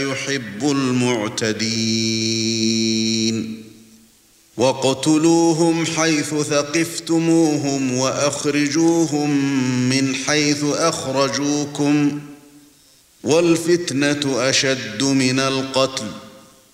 يحب المعتدين وَاقْتُلُوهُمْ حَيْثُ ثَقِفْتُمُوهُمْ وَأَخْرِجُوهُمْ مِنْ حَيْثُ أَخْرَجُوكُمْ وَالْفِتْنَةُ أَشَدُّ مِنَ الْقَتْلِ